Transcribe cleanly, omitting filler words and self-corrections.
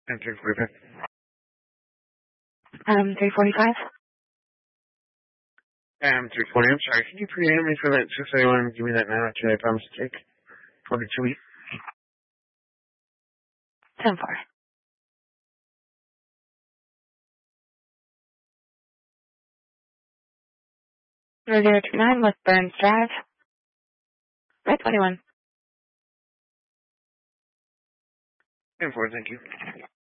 M345. 345. M340. I'm sorry. Can you pre-amp me for that 681? Give me that now. Actually, I promise to take 42 weeks. 10-4. 0029 West Burns Drive. Right 21. M4, thank you.